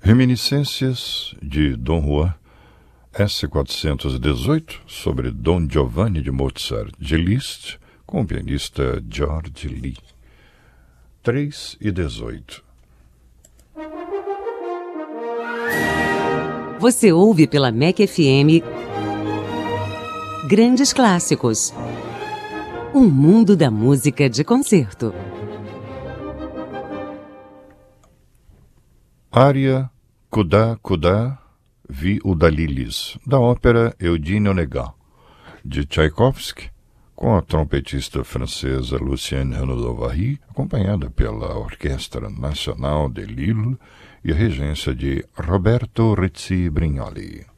Reminiscências de Dom Juan, S418, sobre Dom Giovanni de Mozart, de Liszt, com o pianista George Lee. 3:18. Você ouve pela MEC FM Grandes Clássicos. Um mundo da música de concerto. Área Kudá Kudá Vi Udalilis, da ópera Eugène Onegin, de Tchaikovsky, com a trompetista francesa Lucienne Renaud-Vary, acompanhada pela Orquestra Nacional de Lille e a regência de Roberto Rizzi Brignoli.